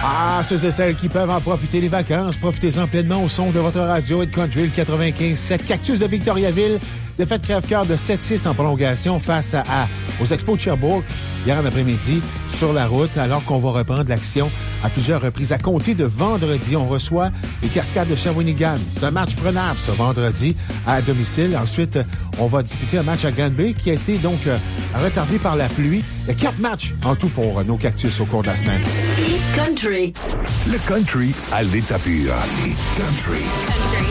Ah, ceux et celles qui peuvent en profiter les vacances, profitez-en pleinement au son de votre radio et de Country, le 95.7. Cactus de Victoriaville, défaite crève-cœur de 7-6 en prolongation face aux Expos de Sherbrooke hier en après-midi sur la route, alors qu'on va reprendre l'action à plusieurs reprises. À compter de vendredi, on reçoit les Cascades de Shawinigan. C'est un match prenable, ce vendredi, à domicile. Ensuite, on va disputer un match à Granby qui a été donc retardé par la pluie. Il y a 4 matchs en tout pour nos Cactus au cours de la semaine. Country. Le country à l'état pur. Country.